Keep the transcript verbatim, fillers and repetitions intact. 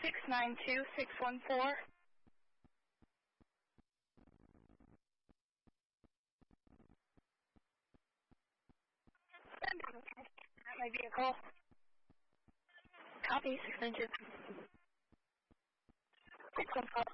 six nine two six one four. My vehicle. Copy, six nine two. six one four.